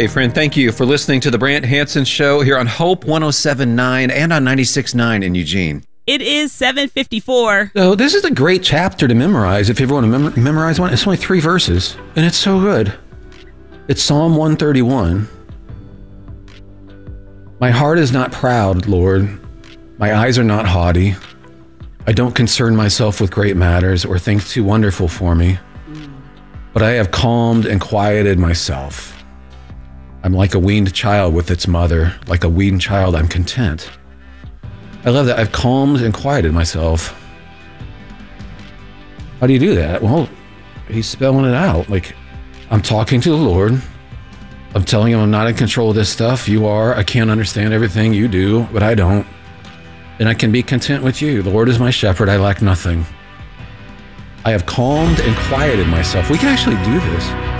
Hey, friend, thank you for listening to the Brant Hansen Show here on Hope 107.9 and on 96.9 in Eugene. It is 7:54. So this is a great chapter to memorize if you ever want to memorize one. It's only 3 verses, and it's so good. It's Psalm 131. My heart is not proud, Lord. My eyes are not haughty. I don't concern myself with great matters or things too wonderful for me. But I have calmed and quieted myself. I'm like a weaned child with its mother. Like a weaned child, I'm content. I love that. I've calmed and quieted myself. How do you do that? Well, he's spelling it out. Like, I'm talking to the Lord. I'm telling him I'm not in control of this stuff. You are. I can't understand everything you do, but I don't. And I can be content with you. The Lord is my shepherd. I lack nothing. I have calmed and quieted myself. We can actually do this.